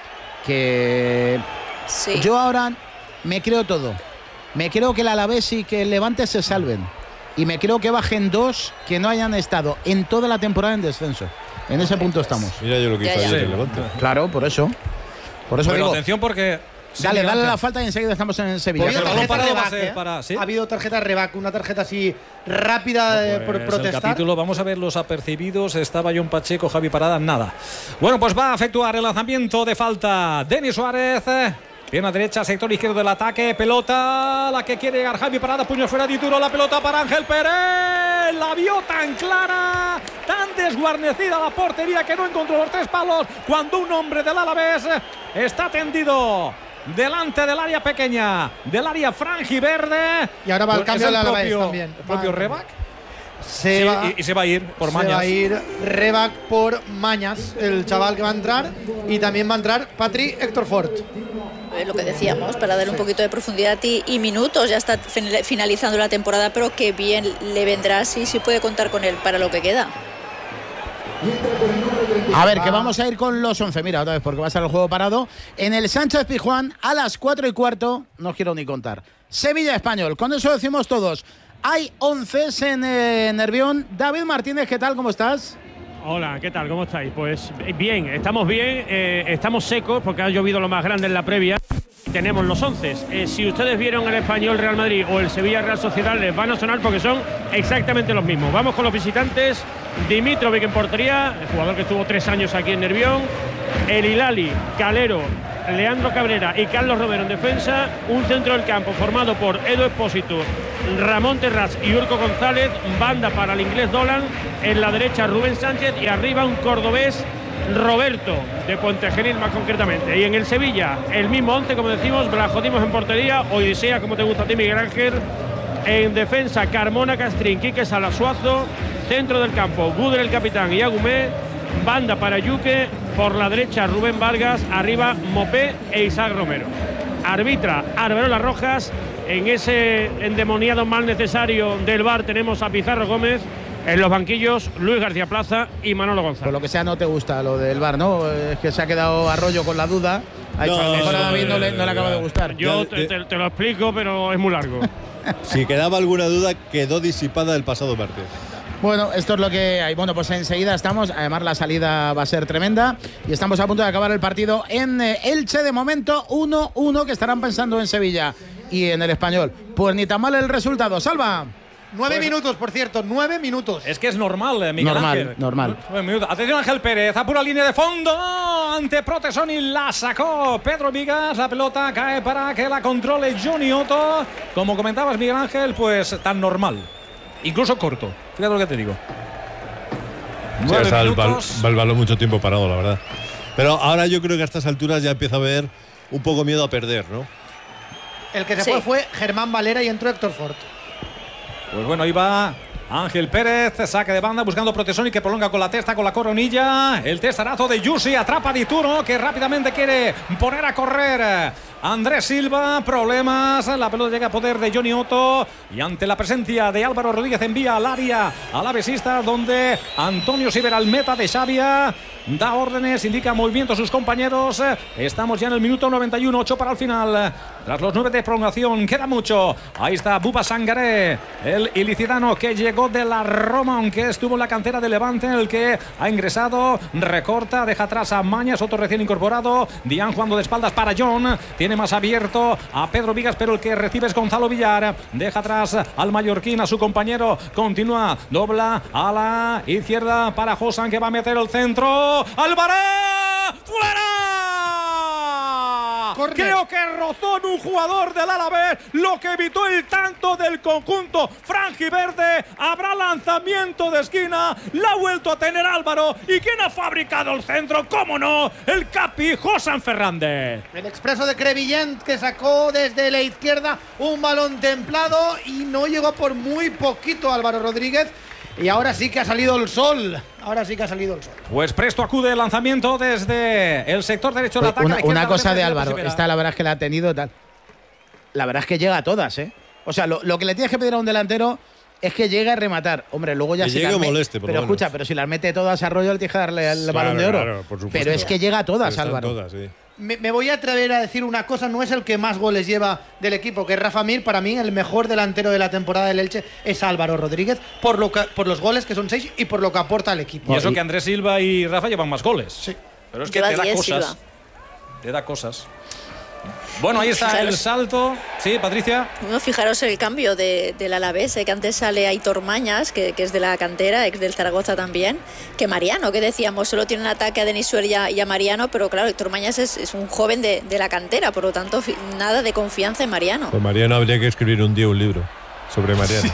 que Sí. yo ahora me creo todo. Me creo que el Alavés y que el Levante se salven. Y me creo que bajen dos que no hayan estado en toda la temporada en descenso. En ese punto estamos. Mira yo lo que Ya, hizo ya. ayer Sí. el Levante. Claro, por eso. Por eso Bueno, digo, atención porque... dale, Sí, dale Ángel. la falta y enseguida estamos en Sevilla. Ha habido pero Pero balón tarjeta parado va a reback, ser ¿eh? para- ¿sí? Ha habido tarjeta reback, una tarjeta así rápida eh, por Pues el protestar. capítulo, vamos a ver los apercibidos. Estaba John Pacheco, Javi Parada, nada. Bueno, pues va a efectuar el lanzamiento de falta Denis Suárez. Pierna derecha, sector izquierdo del ataque. Pelota, la que quiere llegar Javi Parada. Puño fuera de Turo. La pelota para Ángel Pérez. La vio tan clara, tan desguarnecida la portería que no encontró los tres palos. Cuando un hombre del Alavés está tendido delante del área pequeña, del área franjiverde. Y ahora va el Pues cambio es del Alavés propio, también. el propio Va- Rebac. Se, Sí, va, y, y se va a ir por se mañas. va a ir Rebac por Mañas, el chaval que va a entrar. Y también va a entrar Patri Héctor Fort. Eh, Lo que decíamos, para darle un poquito de profundidad y, y minutos, ya está fin- finalizando la temporada, pero que bien le vendrá si, si puede contar con él para lo que queda. A ver, que vamos a ir con los once. Mira, otra vez, porque va a estar el juego parado. En el Sánchez Pizjuán, a las cuatro y cuarto, no quiero ni contar. Sevilla Español, con eso decimos todos. Hay once en eh, Nervión. David Martínez, ¿qué tal? ¿Cómo estás? Hola, ¿qué tal? ¿Cómo estáis? Pues bien, estamos bien, eh, estamos secos porque ha llovido lo más grande en la previa. Tenemos los once. Eh, si ustedes vieron el Español Real Madrid o el Sevilla Real Sociedad, les van a sonar porque son exactamente los mismos. Vamos con los visitantes. Dimitrovic en portería, el jugador que estuvo tres años aquí en Nervión. El Hilali, Calero, Leandro Cabrera y Carlos Romero en defensa. Un centro del campo formado por Edu Expósito, Ramón Terrás y Urco González. Banda para el inglés Dolan. En la derecha Rubén Sánchez y arriba un cordobés, Roberto, de Puente Genil más concretamente. Y en el Sevilla, el mismo once, como decimos, Blajodimos en portería, Odisea, como te gusta a ti, Miguel Ángel. En defensa, Carmona, Castrín, Quique Salasuazo. Centro del campo, Gudel, el capitán, y Agumé. Banda para Yuque. Por la derecha, Rubén Vargas. Arriba, Mopé e Isaac Romero. Arbitra Arberola Rojas. En ese endemoniado mal necesario del V A R tenemos a Pizarro Gómez. En los banquillos, Luis García Plaza y Manolo González. Por lo que sea, no te gusta lo del V A R, ¿no? Es que se ha quedado Arroyo con la duda. A No, mejor a David no le, no le no, acaba no. de gustar. Yo te, te- te lo explico, pero es muy largo. Si quedaba alguna duda, quedó disipada el pasado martes. Bueno, esto es lo que hay. Bueno, pues enseguida estamos. Además, la salida va a ser tremenda. Y estamos a punto de acabar el partido en eh, Elche. De momento, uno uno, que estarán pensando en Sevilla y en el Español. Pues ni tan mal el resultado. Salva. Nueve minutos, por cierto, nueve minutos. Es que es normal, eh, Miguel Normal, Ángel. normal. Nueve minutos. Atención, Ángel Pérez, a pura línea de fondo ante Protesoni, la sacó Pedro Vigas, la pelota cae para que la controle Johnny Otto. Como comentabas, Miguel Ángel, pues tan normal, incluso corto. Fíjate lo que te digo. Sí, Nueve está el, bal, minutos. el balón mucho tiempo parado, la verdad. Pero ahora yo creo que a estas alturas ya empieza a haber un poco miedo a perder, ¿no? El que se Sí. fue fue Germán Valera y entró Héctor Fort. Pues bueno, ahí va Ángel Pérez, saque de banda buscando Protesoni, que prolonga con la testa, con la coronilla. El testarazo de Yusi, atrapa Di Turo, que rápidamente quiere poner a correr Andrés Silva. Problemas, la pelota llega a poder de Johnny Otto. Y ante la presencia de Álvaro Rodríguez envía al área al avesista, donde Antonio Sibera, el meta de Xavia, da órdenes, indica movimiento a sus compañeros. Estamos ya en el minuto noventa y uno, ocho para el final. Tras los nueve de prolongación, queda mucho. Ahí está Buba Sangaré, el ilicitano que llegó de la Roma, aunque estuvo en la cantera de Levante, en el que ha ingresado, recorta, deja atrás a Mañas, otro recién incorporado. Dian jugando de espaldas para John, tiene más abierto a Pedro Vigas, pero el que recibe es Gonzalo Villar. Deja atrás al mallorquín, a su compañero, continúa, dobla a la izquierda para Josan, que va a meter el centro. ¡Álvarez! ¡Fuera! Corner. Creo que rozó en un jugador del Alavés, lo que evitó el tanto del conjunto franjiverde. Habrá lanzamiento de esquina, la ha vuelto a tener Álvaro. ¿Y quién ha fabricado el centro? ¿Cómo no? El capi Josan Fernández. El expreso de Crevillent, que sacó desde la izquierda un balón templado y no llegó por muy poquito Álvaro Rodríguez. Y ahora sí que ha salido el sol. Ahora sí que ha salido el sol. Pues presto acude el lanzamiento desde el sector derecho del ataque. Una, a la izquierda, una cosa de la Álvaro, Sibera. esta la verdad es que la ha tenido tal. La verdad es que llega a todas, ¿eh? O sea, lo, lo que le tienes que pedir a un delantero es que llegue a rematar. Hombre, luego ya Que se llegue las o me- moleste, por lo Pero menos. escucha, pero si las mete todas a Arroyo, le tienes que darle el Claro, balón de oro. claro, por supuesto. Pero es que llega a todas, Pero están Álvaro. todas, sí. Me, me voy a atrever a decir una cosa, no es el que más goles lleva del equipo, que es Rafa Mir. Para mí el mejor delantero de la temporada del Elche es Álvaro Rodríguez, por, lo que, por los goles, que son seis, y por lo que aporta al equipo. Y eso y- que Andrés Silva y Rafa llevan más goles. Sí. Pero es que Lleva te da diez, cosas. Silva. Te da cosas. Bueno, ahí está Fijaros. el salto. Sí, Patricia. Bueno, fijaros el cambio de, del Alavés, eh, que antes sale Aitor Mañas, que, que es de la cantera, ex del Zaragoza también, que Mariano, que decíamos, solo tiene un ataque a Denis Suárez y a, y a Mariano, pero claro, Aitor Mañas es, es un joven de, de la cantera, por lo tanto, fi- nada de confianza en Mariano. Pues Mariano habría que escribir un día un libro sobre Mariano.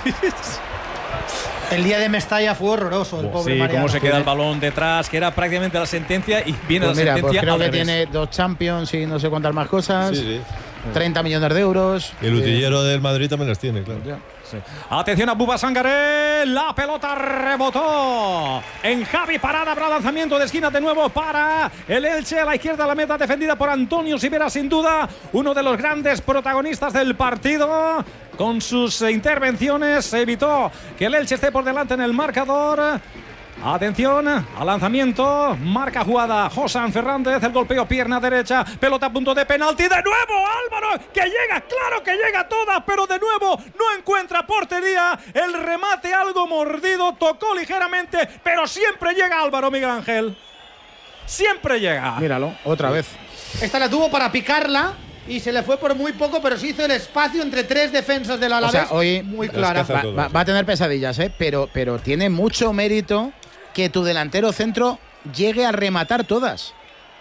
El día de Mestalla fue horroroso, el pobre Sí, Mariano. cómo se queda el balón detrás, que era prácticamente la sentencia y viene Pues la mira, pues sentencia creo al que revés. tiene dos Champions y no sé cuántas más cosas. Sí, sí. treinta millones de euros. Y el utillero del Madrid también las tiene, claro. Sí. Atención a Buba Sangaré, la pelota rebotó en Javi Parada, habrá lanzamiento de esquina de nuevo para el Elche, a la izquierda la meta defendida por Antonio Sibera, sin duda uno de los grandes protagonistas del partido. Con sus intervenciones evitó que el Elche esté por delante en el marcador. Atención al lanzamiento, marca jugada Josan Fernández, el golpeo pierna derecha, pelota a punto de penalti, de nuevo Álvaro, que llega, claro que llega toda, pero de nuevo no encuentra portería, el remate algo mordido, tocó ligeramente, pero siempre llega Álvaro, Miguel Ángel, siempre llega. Míralo, otra vez. Esta la tuvo para picarla y se le fue por muy poco, pero sí hizo el espacio entre tres defensas del Alavés. O sea, hoy muy clara. Va, va, va a tener pesadillas, ¿eh? pero, pero tiene mucho mérito que tu delantero centro llegue a rematar todas.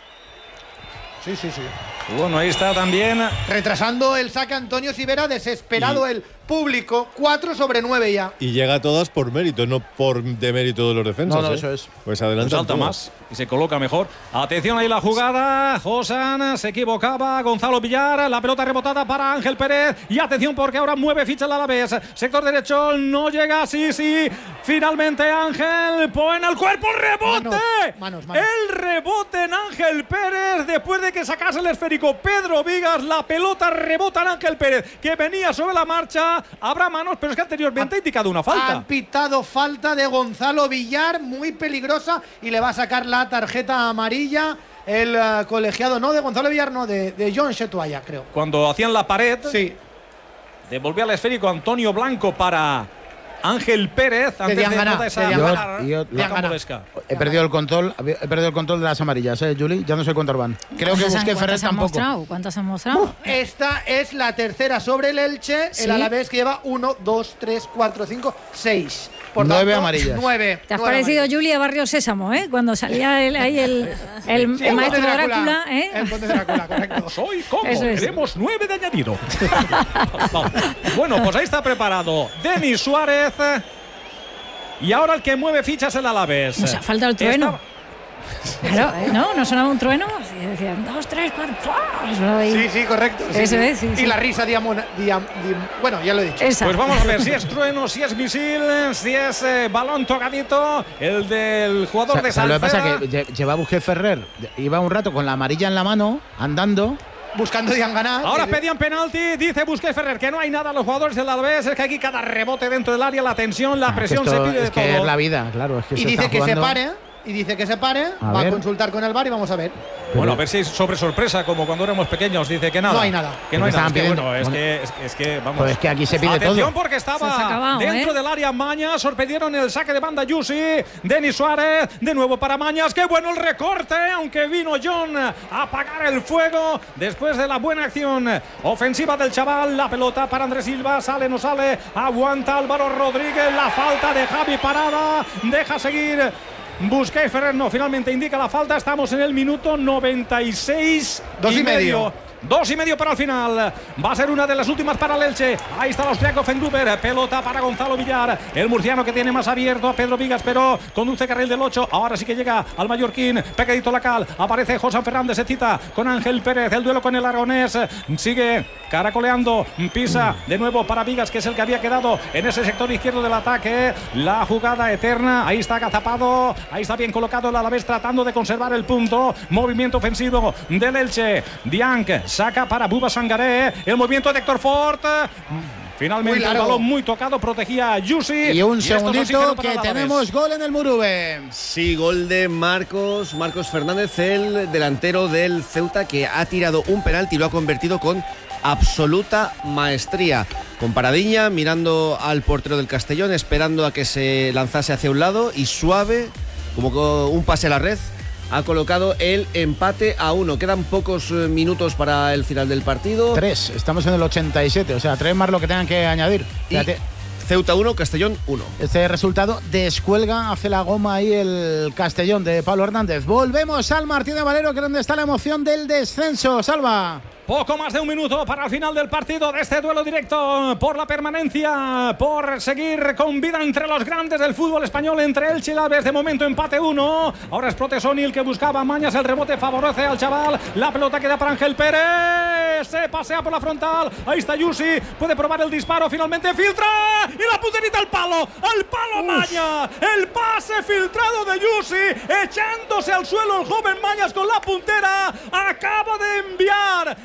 Sí, sí, sí. Bueno, ahí está también. Retrasando el saque Antonio Sivera, desesperado y el público. cuatro sobre nueve ya. Y llega a todas por mérito, no por demérito de los defensas. No, no, ¿eh? eso es. Pues adelanta. Pues salta más y se coloca mejor. Atención ahí la jugada. Josan se equivocaba. Gonzalo Villar. La pelota rebotada para Ángel Pérez. Y atención porque ahora mueve ficha el Alavés. Sector derecho no llega. Sí, sí. Finalmente Ángel pone el cuerpo. ¡Rebote! Manos, manos, manos. El rebote en Ángel Pérez. Después de que sacase el esférico Pedro Vigas. La pelota rebota en Ángel Pérez, que venía sobre la marcha. Habrá manos, pero es que anteriormente ha indicado una falta. Han pitado falta de Gonzalo Villar, muy peligrosa, y le va a sacar la tarjeta amarilla el uh, colegiado, no de Gonzalo Villar, no, de, de John Chetuaya, creo. Cuando hacían la pared, sí, devolvía el esférico Antonio Blanco para Ángel Pérez antes de Diangana, esa de jugada yo, yo, rocambolesca. He perdido el control, he perdido el control de las amarillas, ¿eh, Juli? Ya no sé cuántas van. Creo que Busquets Ferrer han tampoco. Mostrado? ¿Cuántas han mostrado? Uh, esta es la tercera sobre el Elche, ¿Sí? el Alavés que lleva uno, dos, tres, cuatro, cinco, seis. Por Nueve tanto, amarillas. Nueve. Te has nueve parecido, amarillas. Julia, Barrio Sésamo, ¿eh? Cuando salía el, ahí el, el, Sí, el el maestro conde Drácula, ¿eh? El conde Drácula, correcto. Soy como, Eso es. queremos nueve de añadido. Bueno, pues ahí está preparado Denis Suárez. Y ahora el que mueve fichas el Alavés. Nos ha faltado el trueno. Esta- Claro, ¿eh? ¿No? ¿No sonaba un trueno? Sí, decían dos, tres, cuatro. ¡fua! Sonaba ahí. Sí, sí, correcto. sí, Eso sí. es, sí, Y sí. la risa diamona, diam, diam- bueno, ya lo he dicho. Esa. Pues vamos a ver si es trueno, si es misil, si es eh, balón tocadito, el del jugador O sea, de o sea, lo que pasa Salceda. es que lle- lleva Busquets Ferrer, iba un rato con la amarilla en la mano, andando. Buscando Diangana. Ahora Sí, pedían penalti, dice Busquets Ferrer que no hay nada a los jugadores del Alavés, es que aquí cada rebote dentro del área, la tensión, la Ah, que presión esto se pide de es que todo. es la vida, claro. Es que Y se dice está que se jugando. pare. Y dice que se pare. A va ver. a consultar con el V A R y vamos a ver. Bueno, a ver si es sobre sorpresa, como cuando éramos pequeños, dice que nada. No hay nada. Que no hay Porque nada. estaban Es que, pidiendo- bueno, es, bueno. que, es, que- es que, vamos. Pues es que aquí se pide Atención todo. porque Se estaba ha acabado, dentro ¿eh? del área Mañas, sorprendieron el saque de banda Yusi, Denis Suárez, de nuevo para Mañas, qué bueno el recorte, aunque vino John a apagar el fuego después de la buena acción ofensiva del chaval, la pelota para Andrés Silva, sale, no sale, aguanta Álvaro Rodríguez, la falta de Javi Parada, deja seguir Busquets Ferrer, no, finalmente indica la falta, estamos en el minuto noventa y seis Dos y medio. Dos y medio para el final. Va a ser una de las últimas para el Elche. Ahí está el austriaco Fengruber. Pelota para Gonzalo Villar. El murciano que tiene más abierto a Pedro Vigas, pero conduce carril del ocho. Ahora sí que llega al mallorquín. Pegadito la cal. Aparece José Fernández. Se cita con Ángel Pérez. El duelo con el aragonés. Sigue caracoleando. Pisa de nuevo para Vigas, que es el que había quedado en ese sector izquierdo del ataque. La jugada eterna. Ahí está agazapado. Ahí está bien colocado el Alavés tratando de conservar el punto. Movimiento ofensivo del Elche. Dianc saca para Buba Sangaré. El movimiento de Héctor Ford. Finalmente Muy el largo. balón muy tocado. Protegía a Yusi. Y un esto es segundito oxígeno para que el Alavés. tenemos gol en el Murube. Sí, gol de Marcos, Marcos Fernández, el delantero del Ceuta, que ha tirado un penalti y lo ha convertido con absoluta maestría. Con paradilla, mirando al portero del Castellón, esperando a que se lanzase hacia un lado y suave, como un pase a la red, ha colocado el empate a uno. Quedan pocos eh, minutos para el final del partido. Tres, estamos en el ochenta y siete, o sea, tres más lo que tengan que añadir. Y Fíjate, Ceuta uno, Castellón uno. este resultado descuelga, hace la goma ahí el Castellón de Pablo Hernández. Volvemos al Martín de Valero, que es donde está la emoción del descenso. Salva. Poco más de un minuto para el final del partido de este duelo directo por la permanencia, por seguir con vida entre los grandes del fútbol español, entre Elche y Alavés. De momento empate uno. Ahora es Protesoni el que buscaba Mañas. El rebote favorece al chaval. La pelota queda para Ángel Pérez. Se pasea por la frontal. Ahí está Yusi. Puede probar el disparo. Finalmente filtra. Y la punterita al palo. Al palo Mañas. El pase filtrado de Yusi. Echándose al suelo el joven Mañas con la puntera. Acaba de enviar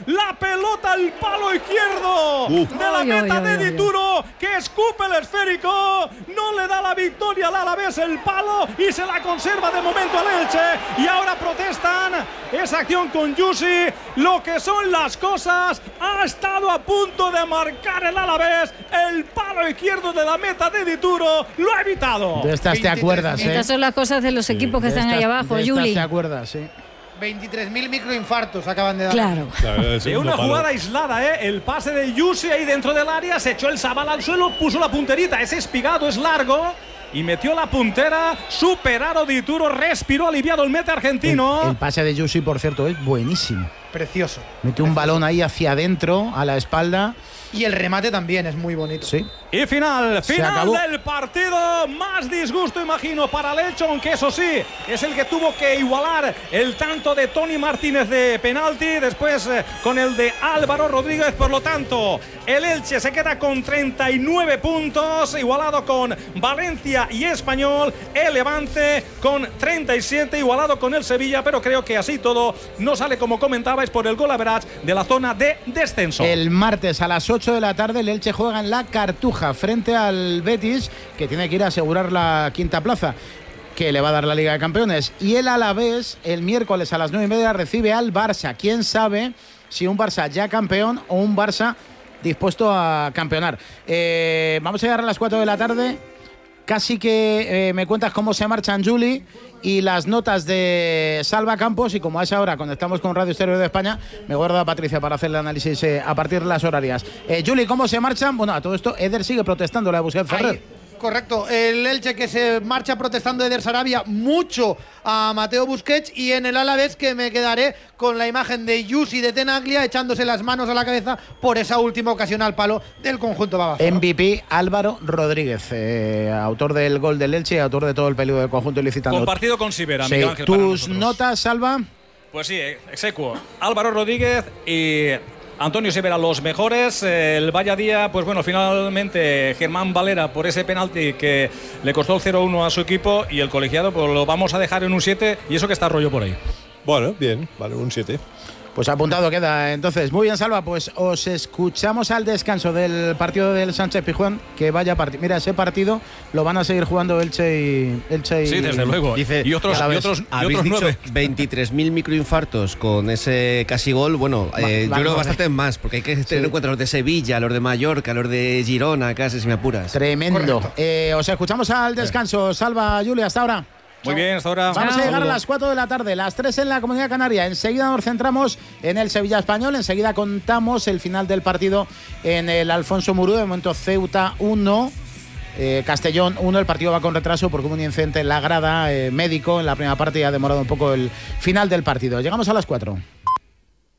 La pelota al palo izquierdo uh. de la Ay, meta ay, de ay, Dituro, que escupe el esférico. No le da la victoria al Alavés el palo y se la conserva de momento al Elche. Y ahora protestan esa acción con Yusi. Lo que son las cosas, ha estado a punto de marcar el Alavés. El palo izquierdo de la meta de Dituro lo ha evitado. De estas te acuerdas, ¿eh? Estas son las cosas de los equipos que De están estas- ahí abajo, de estas Juli. te acuerdas, sí. veintitrés mil microinfartos acaban de dar. Claro. De una jugada aislada, ¿eh? El pase de Yusi ahí dentro del área, se echó el Zabal al suelo, puso la punterita, ese espigado es largo y metió la puntera. Superado Dituro, respiró aliviado el meta argentino. El, el pase de Yusi, por cierto, es buenísimo. Precioso. Metió un balón ahí hacia adentro, a la espalda. Y el remate también es muy bonito. Sí. Y final, Se final acabó. del partido. Más disgusto, imagino, para el Elche, aunque eso sí, es el que tuvo que igualar el tanto de Tony Martínez de penalti, después eh, con el de Álvaro Rodríguez. Por lo tanto, el Elche se queda con treinta y nueve puntos, igualado con Valencia y Español. El Levante con treinta y siete, igualado con el Sevilla, pero creo que así todo no sale como comentabais por el gol average de la zona de descenso. El martes a las ocho de la tarde el Elche juega en la Cartuja frente al Betis, que tiene que ir a asegurar la quinta plaza, que le va a dar la Liga de Campeones. Y el Alavés el miércoles a las nueve y media recibe al Barça. Quién sabe si un Barça ya campeón o un Barça dispuesto a campeonar. Eh, vamos a llegar a las cuatro de la tarde. Casi que eh, me cuentas cómo se marchan Juli y las notas de Salva Campos, y como a esa hora conectamos con Radio Exterior de España, me guardo a Patricia para hacer el análisis eh, a partir de las horarias. Eh, Juli, ¿cómo se marchan? Bueno, a todo esto Eder sigue protestando la de Busquets Ferrer. Ahí, correcto, el Elche que se marcha protestando de Eder Sarabia mucho a Mateo Busquets, y en el Alavés que me quedaré con la imagen de Yusi de Tenaglia echándose las manos a la cabeza por esa última ocasión al palo del conjunto babazorro. M V P Álvaro Rodríguez, eh, autor del gol del Elche y autor de todo el peligro del conjunto ilicitano. Compartido con Sibera, Sí. Miguel Ángel, para ¿Tus nosotros. notas, Salva? Pues sí, execuo. Álvaro Rodríguez y Antonio Sibera los mejores. El Valladía, pues bueno, finalmente Germán Valera por ese penalti que le costó el cero uno a su equipo, y el colegiado pues lo vamos a dejar en un siete, y eso que está rollo por ahí. Bueno, bien, vale, un siete. Pues apuntado queda. Entonces, muy bien, Salva, pues os escuchamos al descanso del partido del Sánchez Pizjuán, que vaya partido. Mira, ese partido lo van a seguir jugando Elche y Elche y Sí, desde luego. Dice, y otros, y Alavés. otros, y Habéis otros dicho nueve. veintitrés mil microinfartos con ese casi gol. Bueno, Va- eh, yo vamos creo a bastante más, porque hay que tener en cuenta los de Sevilla, los de Mallorca, los de Girona, casi si me apuras. Tremendo. Eh, os escuchamos al descanso. Salva, Julia, hasta ahora. Muy bien, hasta ahora. Vamos a llegar a Saludos. las cuatro de la tarde, las tres en la Comunidad Canaria. Enseguida nos centramos en el Sevilla Español. Enseguida contamos el final del partido en el Alfonso Murú. De momento Ceuta uno, eh, Castellón uno. El partido va con retraso porque hubo un incidente en la grada eh, médico en la primera parte y ha demorado un poco el final del partido. Llegamos a las cuatro.